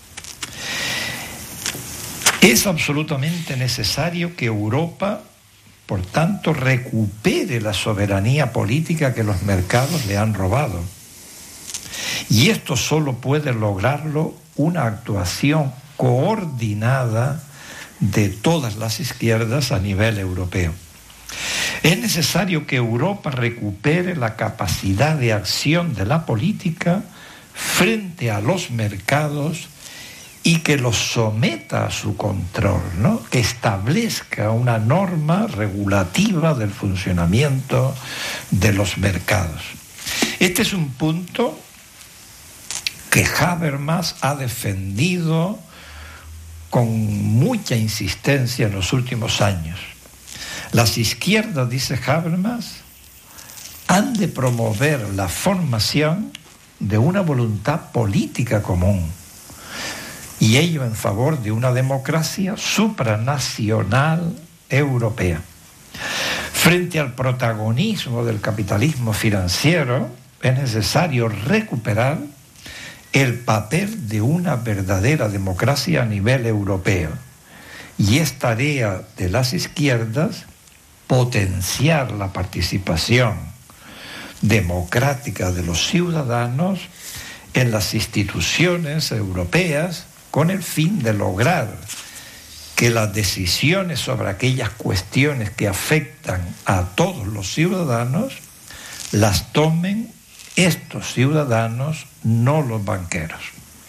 Es absolutamente necesario que Europa, por tanto, recupere la soberanía política que los mercados le han robado. Y esto solo puede lograrlo una actuación coordinada de todas las izquierdas a nivel europeo. Es necesario que Europa recupere la capacidad de acción de la política frente a los mercados y que los someta a su control, ¿no? Que establezca una norma regulativa del funcionamiento de los mercados. Este es un punto que Habermas ha defendido con mucha insistencia en los últimos años. Las izquierdas, dice Habermas, han de promover la formación de una voluntad política común, y ello en favor de una democracia supranacional europea. Frente al protagonismo del capitalismo financiero, es necesario recuperar el papel de una verdadera democracia a nivel europeo, y es tarea de las izquierdas potenciar la participación democrática de los ciudadanos en las instituciones europeas, con el fin de lograr que las decisiones sobre aquellas cuestiones que afectan a todos los ciudadanos las tomen estos ciudadanos, no los banqueros.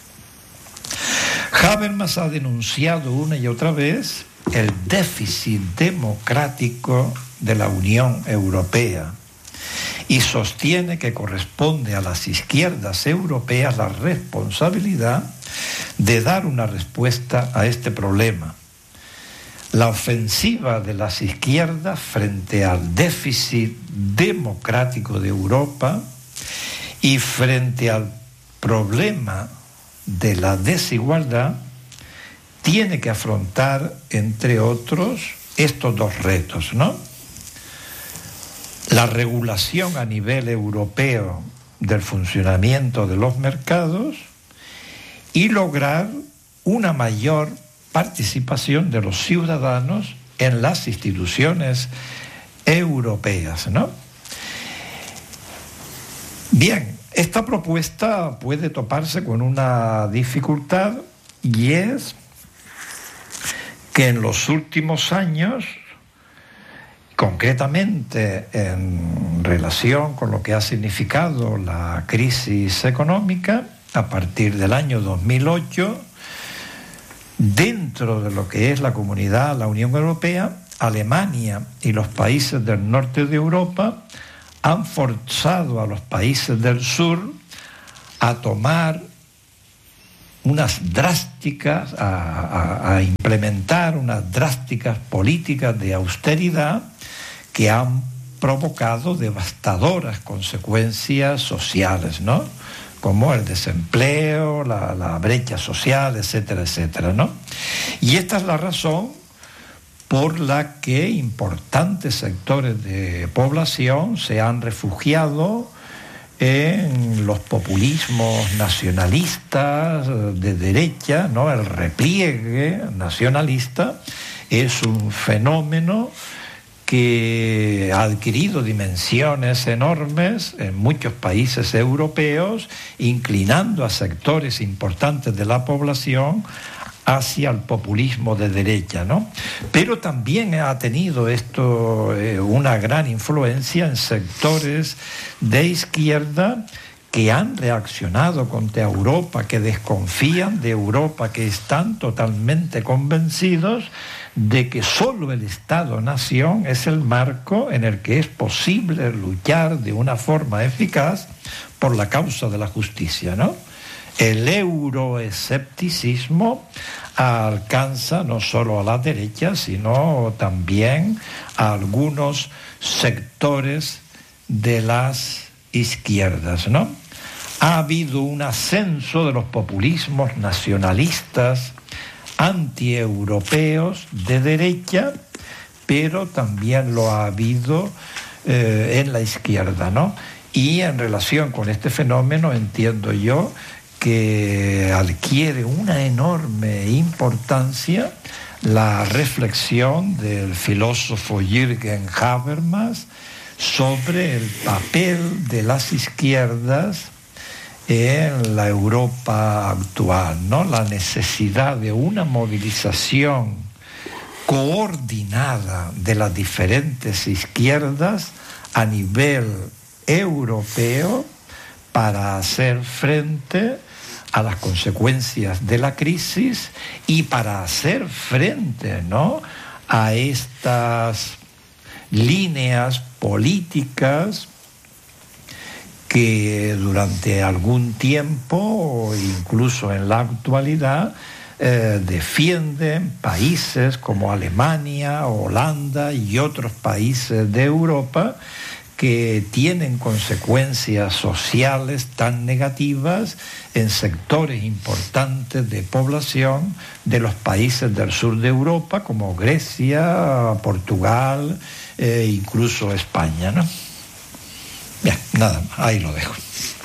Habermas ha denunciado una y otra vez el déficit democrático de la Unión Europea y sostiene que corresponde a las izquierdas europeas la responsabilidad de dar una respuesta a este problema. La ofensiva de las izquierdas frente al déficit democrático de Europa y frente al problema de la desigualdad tiene que afrontar, entre otros, estos dos retos, ¿no? La regulación a nivel europeo del funcionamiento de los mercados y lograr una mayor participación de los ciudadanos en las instituciones europeas, ¿no? Bien, esta propuesta puede toparse con una dificultad, y es que en los últimos años, concretamente en relación con lo que ha significado la crisis económica, a partir del año dos mil ocho, dentro de lo que es la comunidad, la Unión Europea, Alemania y los países del norte de Europa han forzado a los países del sur a tomar unas drásticas, a, a, a implementar unas drásticas políticas de austeridad que han provocado devastadoras consecuencias sociales, ¿no? Como el desempleo, la, la brecha social, etcétera, etcétera, ¿no? Y esta es la razón por la que importantes sectores de población se han refugiado en los populismos nacionalistas de derecha, ¿no? El repliegue nacionalista es un fenómeno que ha adquirido dimensiones enormes en muchos países europeos, inclinando a sectores importantes de la población hacia el populismo de derecha, ¿no? Pero también ha tenido esto eh, una gran influencia en sectores de izquierda que han reaccionado contra Europa, que desconfían de Europa, que están totalmente convencidos de que solo el Estado-nación es el marco en el que es posible luchar de una forma eficaz por la causa de la justicia, ¿no? El euroescepticismo alcanza no solo a la derecha, sino también a algunos sectores de las izquierdas, ¿no? Ha habido un ascenso de los populismos nacionalistas, antieuropeos de derecha, pero también lo ha habido eh, en la izquierda, ¿no? Y en relación con este fenómeno entiendo yo que adquiere una enorme importancia la reflexión del filósofo Jürgen Habermas sobre el papel de las izquierdas en la Europa actual, ¿no? La necesidad de una movilización coordinada de las diferentes izquierdas a nivel europeo para hacer frente a las consecuencias de la crisis y para hacer frente, ¿no?, a estas líneas políticas que durante algún tiempo, o incluso en la actualidad, eh, defienden países como Alemania, Holanda y otros países de Europa que tienen consecuencias sociales tan negativas en sectores importantes de población de los países del sur de Europa, como Grecia, Portugal, e incluso España, ¿no? Bien, nada más, ahí lo dejo.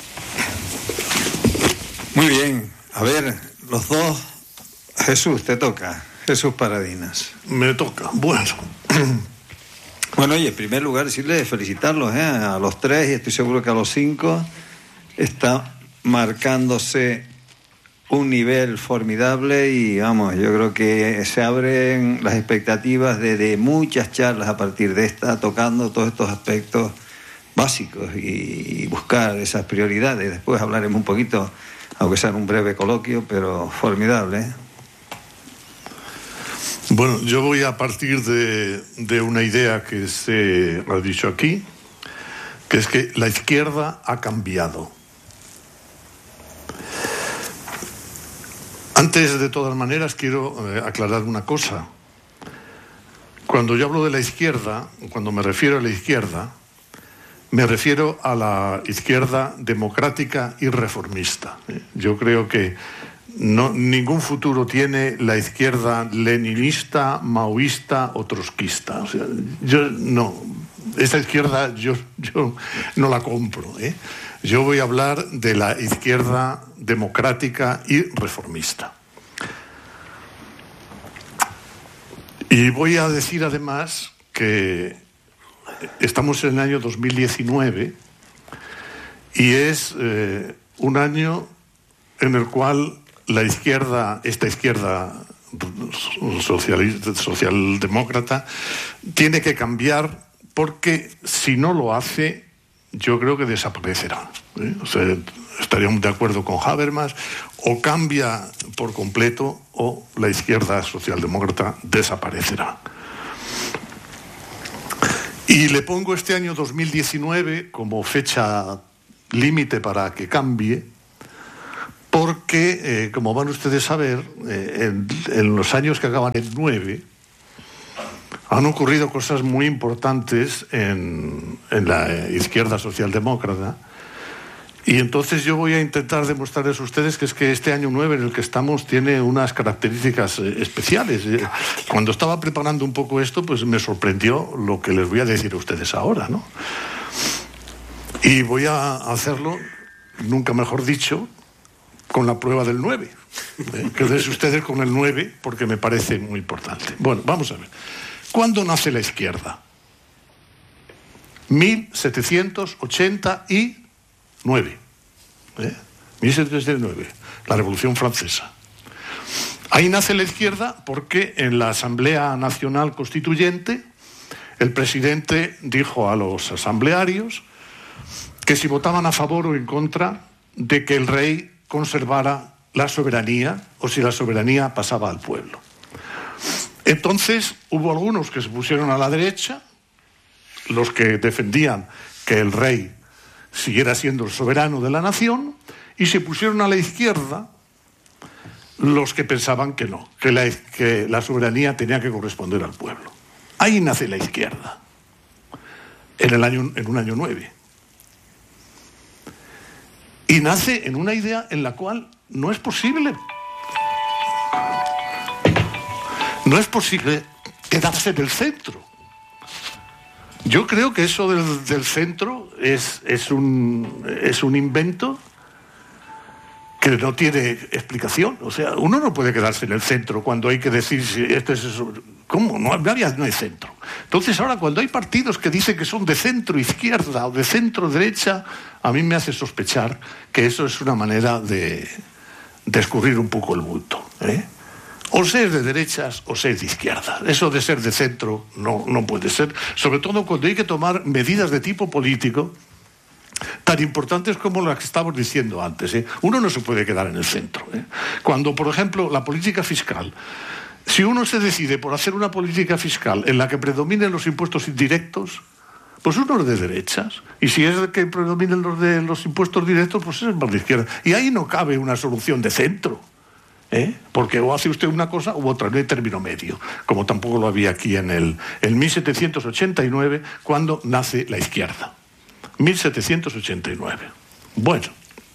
Muy bien, a ver, los dos. Jesús, te toca. Jesús Paradinas. Me toca, bueno. Bueno, oye, en primer lugar, decirles, felicitarlos, ¿eh? A los tres, y estoy seguro que a los cinco está marcándose un nivel formidable y, vamos, yo creo que se abren las expectativas de, de muchas charlas a partir de esta, tocando todos estos aspectos básicos y, y buscar esas prioridades. Después hablaremos un poquito, aunque sea en un breve coloquio, pero formidable, ¿eh? Bueno, yo voy a partir de, de una idea que se ha dicho aquí, que es que la izquierda ha cambiado. Antes de todas maneras quiero eh, aclarar una cosa. Cuando yo hablo de la izquierda, cuando me refiero a la izquierda, me refiero a la izquierda democrática y reformista. Yo creo que no, ningún futuro tiene la izquierda leninista, maoísta o trotskista. O sea, yo no, esa izquierda yo, yo no la compro, ¿eh? Yo voy a hablar de la izquierda democrática y reformista. Y voy a decir además que estamos en el año dos mil diecinueve y es eh, un año en el cual la izquierda, esta izquierda socialista, socialdemócrata, tiene que cambiar porque si no lo hace, yo creo que desaparecerá, ¿eh? O sea, estaríamos de acuerdo con Habermas, o cambia por completo o la izquierda socialdemócrata desaparecerá. Y le pongo este año dos mil diecinueve como fecha límite para que cambie, porque, eh, como van ustedes a ver, eh, en, en los años que acaban en nueve, han ocurrido cosas muy importantes en, en la izquierda socialdemócrata. Y entonces yo voy a intentar demostrarles a ustedes que es que este año nueve en el que estamos tiene unas características eh, especiales. Cuando estaba preparando un poco esto, pues me sorprendió lo que les voy a decir a ustedes ahora, ¿no? Y voy a hacerlo, nunca mejor dicho, con la prueba del nueve. ¿eh? Quédense ustedes con el nueve porque me parece muy importante. Bueno, vamos a ver. ¿Cuándo nace la izquierda? mil setecientos ochenta y nueve. ¿eh? mil setecientos ochenta y nueve, la Revolución Francesa. Ahí nace la izquierda porque en la Asamblea Nacional Constituyente el presidente dijo a los asamblearios que si votaban a favor o en contra de que el rey conservara la soberanía o si la soberanía pasaba al pueblo. Entonces hubo algunos que se pusieron a la derecha, los que defendían que el rey siguiera siendo el soberano de la nación, y se pusieron a la izquierda los que pensaban que no, que la, que la soberanía tenía que corresponder al pueblo. Ahí nace la izquierda, en, el año, en un año nueve. Y nace en una idea en la cual no es posible, no es posible quedarse en el centro. Yo creo que eso del, del centro es, es, un, es un invento que no tiene explicación. O sea, uno no puede quedarse en el centro cuando hay que decir si este es eso. ¿Cómo? No, no, había, no hay centro. Entonces ahora cuando hay partidos que dicen que son de centro izquierda o de centro derecha, a mí me hace sospechar que eso es una manera de, de escurrir un poco el bulto, ¿eh? O ser de derechas o ser de izquierdas. Eso de ser de centro no, no puede ser, sobre todo cuando hay que tomar medidas de tipo político tan importantes como las que estábamos diciendo antes, ¿eh? Uno no se puede quedar en el centro, ¿eh? Cuando, por ejemplo, la política fiscal, si uno se decide por hacer una política fiscal en la que predominen los impuestos indirectos, pues uno es de derechas. Y si es que predominen los de los impuestos directos, pues es más de izquierda. Y ahí no cabe una solución de centro. ¿Eh? Porque o hace usted una cosa u otra, no hay término medio, como tampoco lo había aquí en el en mil setecientos ochenta y nueve, cuando nace la izquierda. mil setecientos ochenta y nueve. Bueno.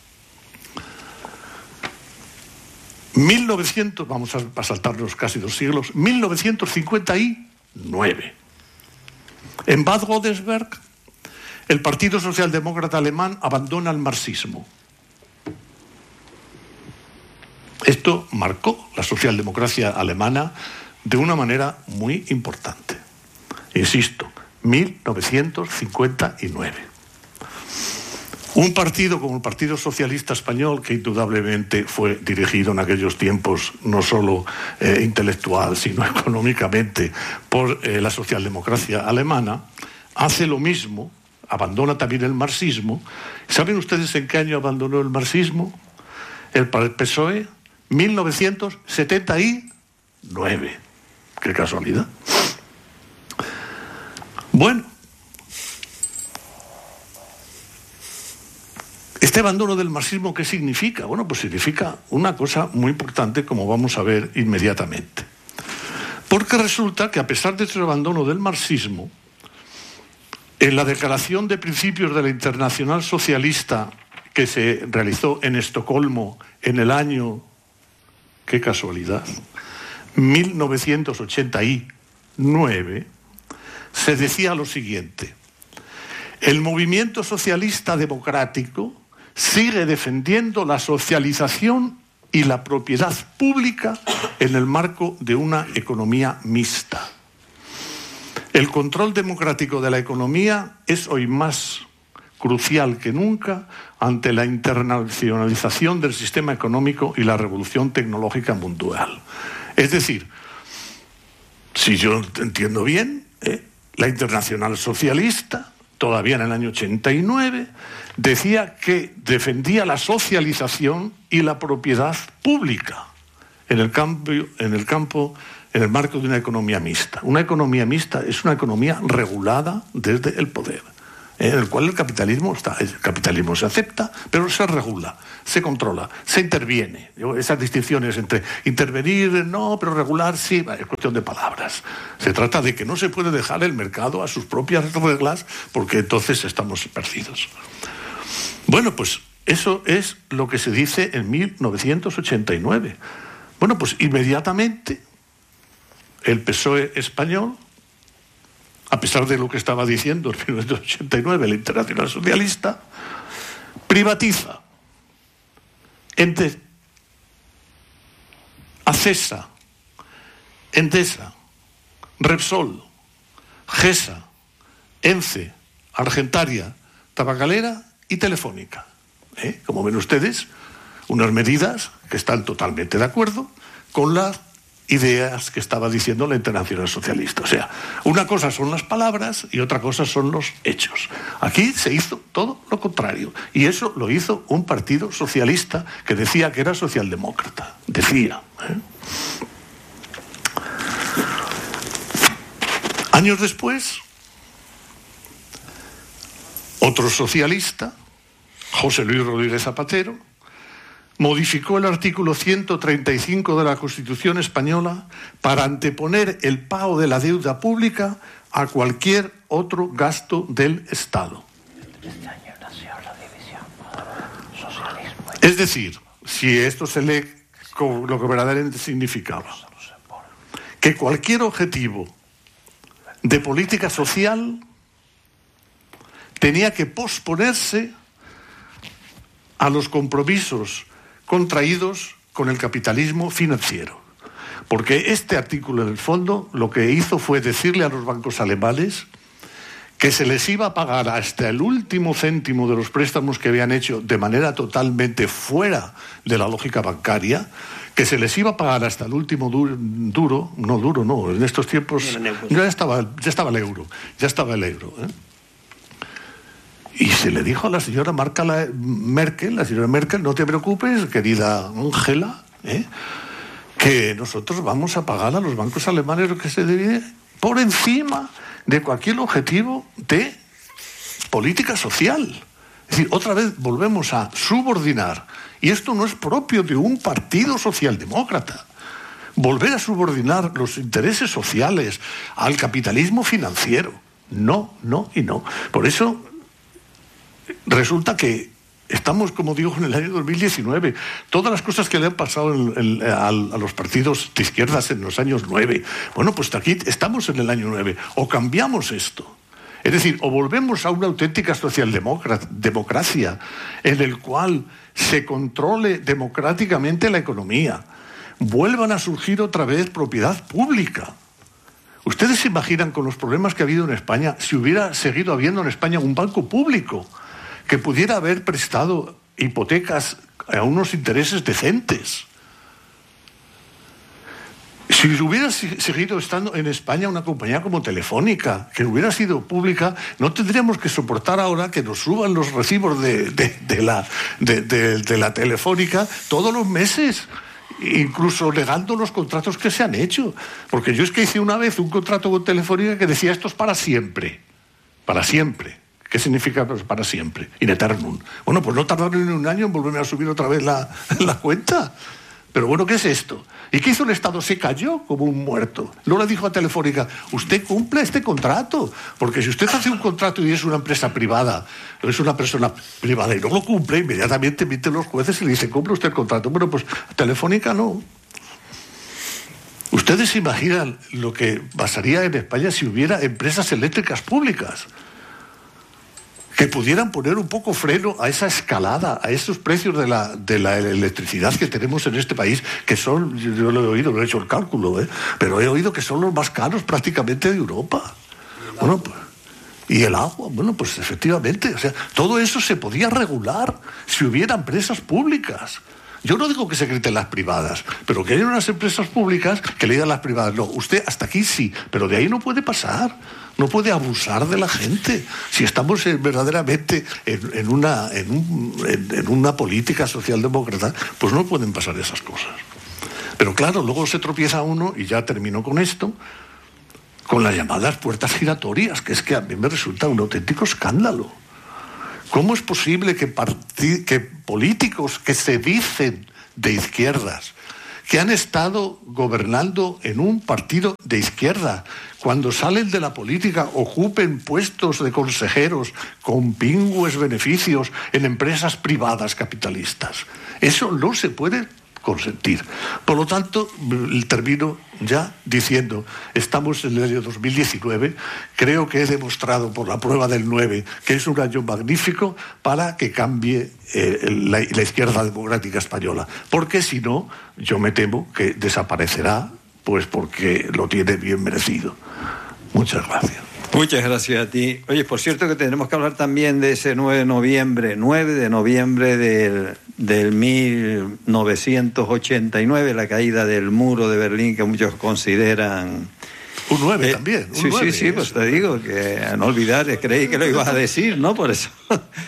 mil novecientos, vamos a saltarnos casi dos siglos, mil novecientos cincuenta y nueve. En Bad Godesberg, el Partido Socialdemócrata Alemán abandona el marxismo. Esto marcó la socialdemocracia alemana de una manera muy importante. Insisto, mil novecientos cincuenta y nueve. Un partido como el Partido Socialista Español, que indudablemente fue dirigido en aquellos tiempos no solo eh, intelectual, sino económicamente por eh, la socialdemocracia alemana, hace lo mismo, abandona también el marxismo. ¿Saben ustedes en qué año abandonó el marxismo? El P S O E, mil novecientos setenta y nueve. Qué casualidad. Bueno, este abandono del marxismo, ¿qué significa? Bueno, pues significa una cosa muy importante, como vamos a ver inmediatamente. Porque resulta que a pesar de este abandono del marxismo, en la Declaración de Principios de la Internacional Socialista que se realizó en Estocolmo en el año, qué casualidad, mil novecientos ochenta y nueve, se decía lo siguiente: el movimiento socialista democrático sigue defendiendo la socialización y la propiedad pública en el marco de una economía mixta. El control democrático de la economía es hoy más crucial que nunca ante la internacionalización del sistema económico y la revolución tecnológica mundial. Es decir, si yo entiendo bien, ¿eh? la Internacional Socialista, todavía en el año ochenta y nueve, decía que defendía la socialización y la propiedad pública en el campo, en el campo, en el marco de una economía mixta. Una economía mixta es una economía regulada desde el poder. en el cual el capitalismo está, el capitalismo se acepta, pero se regula, se controla, se interviene. Esas distinciones entre intervenir, no, pero regular, sí, es cuestión de palabras. Se trata de que no se puede dejar el mercado a sus propias reglas, porque entonces estamos perdidos. Bueno, pues eso es lo que se dice en mil novecientos ochenta y nueve. Bueno, pues inmediatamente el P S O E español, a pesar de lo que estaba diciendo en mil novecientos ochenta y nueve la Internacional Socialista, privatiza, Ente, Acesa, Endesa, Repsol, Gesa, Ence, Argentaria, Tabacalera y Telefónica. ¿Eh? Como ven ustedes, unas medidas que están totalmente de acuerdo con las ideas que estaba diciendo la Internacional Socialista. O sea, una cosa son las palabras y otra cosa son los hechos. Aquí se hizo todo lo contrario. Y eso lo hizo un partido socialista que decía que era socialdemócrata. Decía. ¿eh? Años después, otro socialista, José Luis Rodríguez Zapatero, modificó el artículo ciento treinta y cinco de la Constitución española para anteponer el pago de la deuda pública a cualquier otro gasto del Estado. Es decir, si esto se lee con lo que verdaderamente significaba, que cualquier objetivo de política social tenía que posponerse a los compromisos contraídos con el capitalismo financiero. Porque este artículo, en el fondo, lo que hizo fue decirle a los bancos alemanes que se les iba a pagar hasta el último céntimo de los préstamos que habían hecho de manera totalmente fuera de la lógica bancaria, que se les iba a pagar hasta el último duro, duro no duro, no, en estos tiempos ya estaba, ya estaba el euro, ya estaba el euro, ¿eh? Y se le dijo a la señora Merkel, la señora Merkel, no te preocupes, querida Ángela, ¿eh? que nosotros vamos a pagar a los bancos alemanes lo que se debe por encima de cualquier objetivo de política social. Es decir, otra vez volvemos a subordinar, y esto no es propio de un partido socialdemócrata, volver a subordinar los intereses sociales al capitalismo financiero. No, no y no. Por eso resulta que estamos, como digo, en el año dos mil diecinueve. Todas las cosas que le han pasado en, en, a, a los partidos de izquierdas en los años nueve. Bueno, pues aquí estamos en el año nueve. O cambiamos esto. Es decir, o volvemos a una auténtica socialdemocracia en el cual se controle democráticamente la economía. Vuelvan a surgir otra vez propiedad pública. ¿Ustedes se imaginan, con los problemas que ha habido en España, si hubiera seguido habiendo en España un banco público que pudiera haber prestado hipotecas a unos intereses decentes? Si hubiera seguido estando en España una compañía como Telefónica, que hubiera sido pública, no tendríamos que soportar ahora que nos suban los recibos de, de, de, la, de, de, de la Telefónica todos los meses, incluso negando los contratos que se han hecho. Porque yo es que hice una vez un contrato con Telefónica que decía esto es para siempre, para siempre. ¿Qué significa pues, para siempre? In eternum. Bueno, pues no tardaron ni un año en volverme a subir otra vez la, la cuenta. Pero bueno, ¿qué es esto? ¿Y qué hizo el Estado? Se cayó como un muerto. No le dijo a Telefónica, usted cumple este contrato, porque si usted hace un contrato y es una empresa privada, es una persona privada y no lo cumple, inmediatamente emiten los jueces y le dicen, ¿cumple usted el contrato? Bueno, pues Telefónica no. ¿Ustedes se imaginan lo que pasaría en España si hubiera empresas eléctricas públicas que pudieran poner un poco freno a esa escalada, a esos precios de la, de la electricidad que tenemos en este país, que son, yo lo he oído, no he hecho el cálculo, ¿eh? pero he oído que son los más caros prácticamente de Europa. Bueno, pues, y el agua, bueno, pues efectivamente, o sea, todo eso se podía regular si hubiera empresas públicas. Yo no digo que se creen las privadas, pero que haya unas empresas públicas que le digan a las privadas, no, usted hasta aquí sí, pero de ahí no puede pasar, no puede abusar de la gente. Si estamos en, verdaderamente en, en, una, en, un, en, en una política socialdemócrata, pues no pueden pasar esas cosas. Pero claro, luego se tropieza uno, y ya termino con esto, con las llamadas puertas giratorias, que es que a mí me resulta un auténtico escándalo. ¿Cómo es posible que, partid- que políticos que se dicen de izquierdas, que han estado gobernando en un partido de izquierda, cuando salen de la política ocupen puestos de consejeros con pingües beneficios en empresas privadas capitalistas? Eso no se puede consentir. Por lo tanto, termino ya diciendo, estamos en el año dos mil diecinueve, creo que he demostrado por la prueba del nueve que es un año magnífico para que cambie eh, la, la izquierda democrática española, porque si no, yo me temo que desaparecerá, pues porque lo tiene bien merecido. Muchas gracias. Muchas gracias a ti. Oye, por cierto que tenemos que hablar también de ese nueve de noviembre, nueve de noviembre del, del mil novecientos ochenta y nueve, la caída del muro de Berlín, que muchos consideran... Un nueve eh, también. Un sí, nueve, sí, sí, pues te digo que a no olvidar, creí que lo ibas a decir, ¿no? Por eso.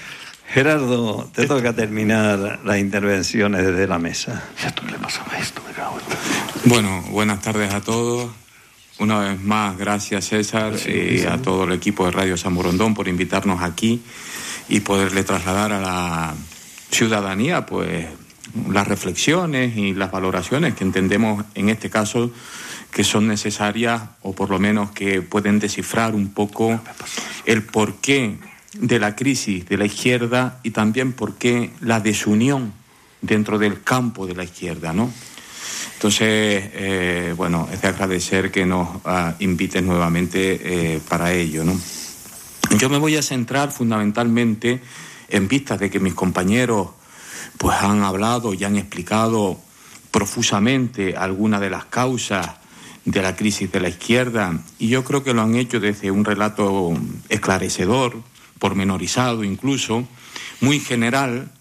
Gerardo, te toca terminar las intervenciones desde la mesa. ¿Y a esto qué le pasaba a esto? Me cago en... Bueno, buenas tardes a todos. Una vez más, gracias César y eh, a todo el equipo de Radio San Borondón por invitarnos aquí y poderle trasladar a la ciudadanía pues las reflexiones y las valoraciones que entendemos en este caso que son necesarias o por lo menos que pueden descifrar un poco el porqué de la crisis de la izquierda y también porqué la desunión dentro del campo de la izquierda, ¿no? Entonces, eh, bueno, es de agradecer que nos uh, invites nuevamente eh, para ello, ¿no? Yo me voy a centrar fundamentalmente en vistas de que mis compañeros pues han hablado y han explicado profusamente algunas de las causas de la crisis de la izquierda y yo creo que lo han hecho desde un relato esclarecedor, pormenorizado incluso, muy general,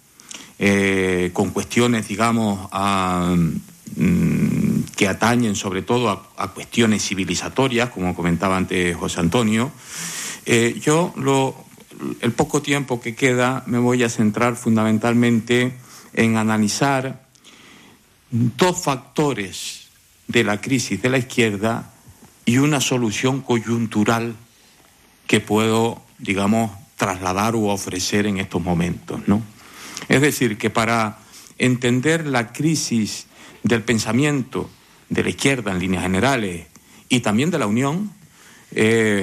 eh, con cuestiones, digamos, a... que atañen sobre todo a, a cuestiones civilizatorias, como comentaba antes José Antonio. Eh, yo, lo, el poco tiempo que queda, me voy a centrar fundamentalmente en analizar dos factores de la crisis de la izquierda y una solución coyuntural que puedo, digamos, trasladar o ofrecer en estos momentos, ¿no? Es decir, que para entender la crisis del pensamiento de la izquierda en líneas generales y también de la Unión, eh,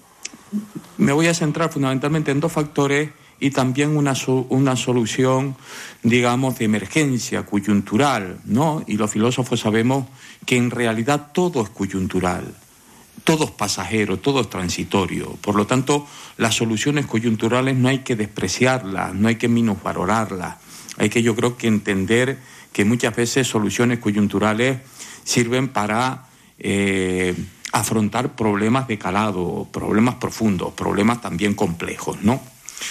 me voy a centrar fundamentalmente en dos factores y también una, una solución, digamos, de emergencia coyuntural, ¿no? Y los filósofos sabemos que en realidad todo es coyuntural, todo es pasajero, todo es transitorio. Por lo tanto, las soluciones coyunturales no hay que despreciarlas, no hay que minusvalorarlas. Hay que, yo creo que entender que muchas veces soluciones coyunturales sirven para eh, afrontar problemas de calado, problemas profundos, problemas también complejos, ¿no?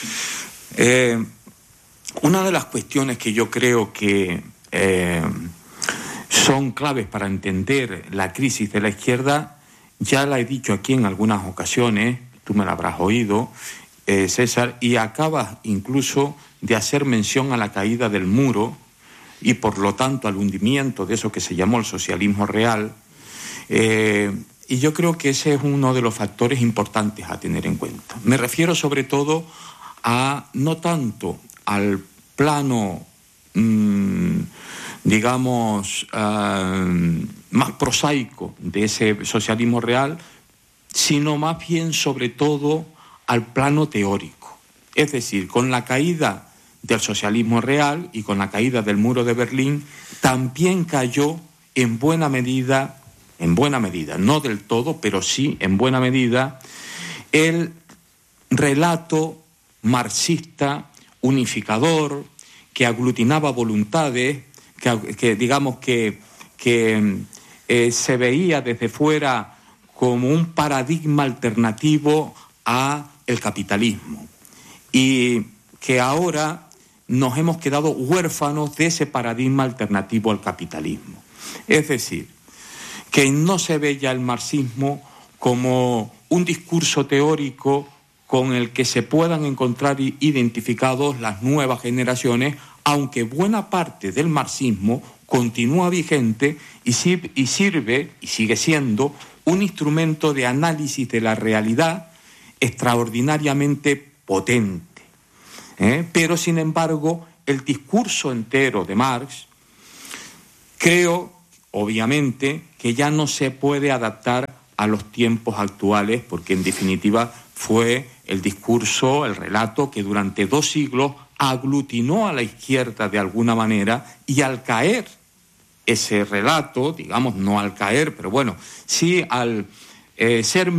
Eh, una de las cuestiones que yo creo que eh, son claves para entender la crisis de la izquierda, ya la he dicho aquí en algunas ocasiones, tú me la habrás oído, eh, César, y acabas incluso de hacer mención a la caída del muro y por lo tanto al hundimiento de eso que se llamó el socialismo real, eh, y yo creo que ese es uno de los factores importantes a tener en cuenta. Me refiero sobre todo a no tanto al plano, mmm, digamos, uh, más prosaico de ese socialismo real, sino más bien sobre todo al plano teórico. Es decir, con la caída del socialismo real y con la caída del muro de Berlín, también cayó en buena medida, en buena medida, no del todo, pero sí en buena medida, el relato marxista unificador que aglutinaba voluntades, que, que digamos que, que eh, se veía desde fuera como un paradigma alternativo a el capitalismo y que ahora nos hemos quedado huérfanos de ese paradigma alternativo al capitalismo. Es decir, que no se ve ya el marxismo como un discurso teórico con el que se puedan encontrar identificados las nuevas generaciones, aunque buena parte del marxismo continúa vigente y sirve y sigue siendo un instrumento de análisis de la realidad extraordinariamente potente. ¿eh? Pero, sin embargo, el discurso entero de Marx, creo, obviamente, que ya no se puede adaptar a los tiempos actuales, porque en definitiva fue el discurso, el relato que durante dos siglos aglutinó a la izquierda de alguna manera, y al caer ese relato, digamos, no al caer, pero bueno, sí al eh, ser